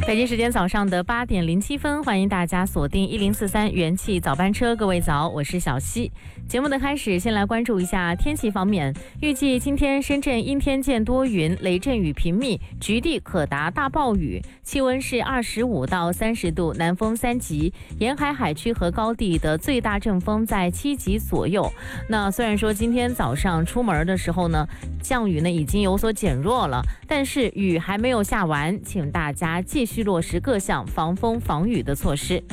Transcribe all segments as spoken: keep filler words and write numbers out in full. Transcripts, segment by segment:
北京时间早上的八点零七分，欢迎大家锁定一零四三元气早班车。各位早，我是小溪。节目的开始，先来关注一下天气方面。预计今天深圳阴天见多云，雷阵雨频密，局地可达大暴雨。气温是二十五到三十度，南风三级，沿海海区和高地的最大阵风在七级左右。那虽然说今天早上出门的时候呢，降雨呢已经有所减弱了，但是雨还没有下完，请大家继续落实各项防风防雨的措施。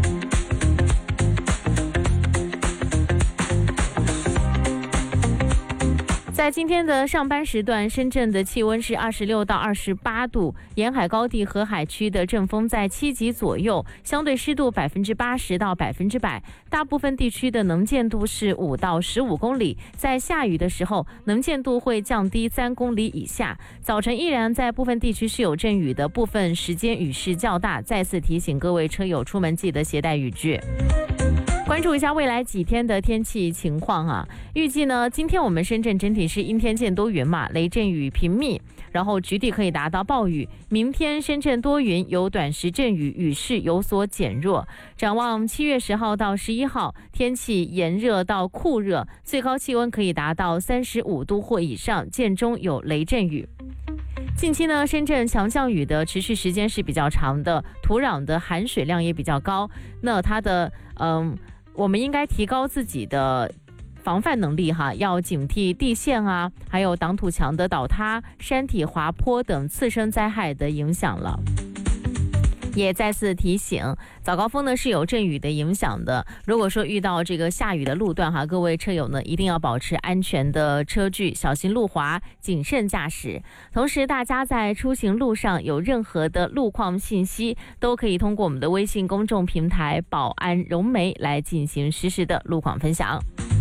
在今天的上班时段，深圳的气温是二十六到二十八度，沿海高地和海区的阵风在七级左右，相对湿度百分之八十到百分之百，大部分地区的能见度是五到十五公里，在下雨的时候，能见度会降低三公里以下。早晨依然在部分地区是有阵雨的，部分时间雨势较大，再次提醒各位车友出门记得携带雨具。关注一下未来几天的天气情况啊，预计呢，今天我们深圳整体是阴天见多云嘛，雷阵雨频密，然后局地可以达到暴雨。明天深圳多云，有短时阵雨，雨势有所减弱。展望七月十号到十一号，天气炎热到酷热，最高气温可以达到三十五度或以上，间中有雷阵雨。近期呢，深圳强降雨的持续时间是比较长的，土壤的含水量也比较高，那它的嗯。我们应该提高自己的防范能力哈，要警惕地陷啊，还有挡土墙的倒塌、山体滑坡等次生灾害的影响了。也再次提醒，早高峰呢是有阵雨的影响的。如果说遇到这个下雨的路段哈，各位车友呢一定要保持安全的车距，小心路滑，谨慎驾驶。同时，大家在出行路上有任何的路况信息，都可以通过我们的微信公众平台“保安融媒”来进行实时的路况分享。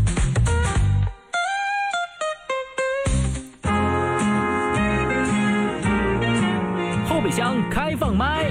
后备箱开放麦。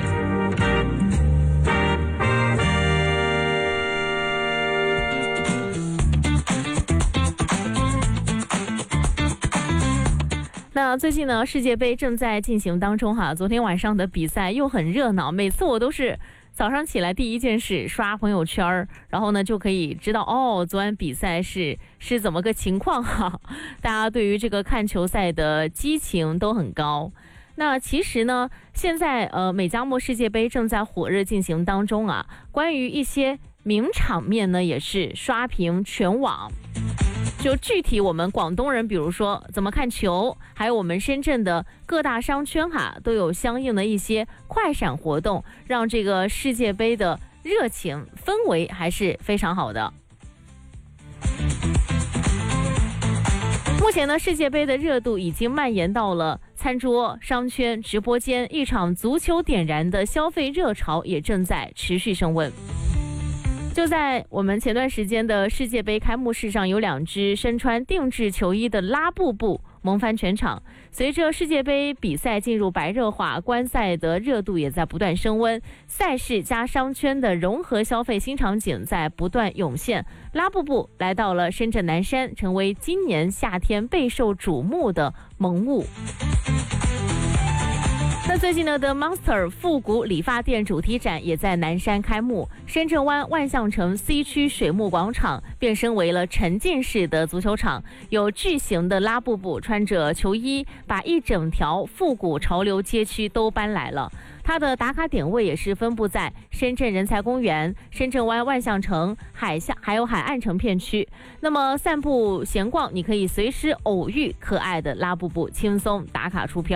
那最近呢，世界杯正在进行当中哈。昨天晚上的比赛又很热闹，每次我都是早上起来第一件事刷朋友圈，然后呢就可以知道哦，昨晚比赛是是怎么个情况哈。大家对于这个看球赛的激情都很高。那其实呢，现在呃美加墨世界杯正在火热进行当中啊，关于一些名场面呢也是刷屏全网。就具体我们广东人，比如说怎么看球，还有我们深圳的各大商圈哈，都有相应的一些快闪活动，让这个世界杯的热情氛围还是非常好的。目前呢，世界杯的热度已经蔓延到了餐桌、商圈、直播间，一场足球点燃的消费热潮也正在持续升温。就在我们前段时间的世界杯开幕式上，有两支身穿定制球衣的拉布布萌翻全场。随着世界杯比赛进入白热化，观赛的热度也在不断升温，赛事加商圈的融合消费新场景在不断涌现。拉布布来到了深圳南山，成为今年夏天备受瞩目的萌物。那最近呢的 Monster 复古理发店主题展也在南山开幕，深圳湾万象城 C 区水幕广场变身为了沉浸式的足球场，有巨型的拉布布穿着球衣，把一整条复古潮流街区都搬来了。它的打卡点位也是分布在深圳人才公园、深圳湾万象城、海下还有海岸城片区。那么散步闲逛，你可以随时偶遇可爱的拉布布，轻松打卡出片。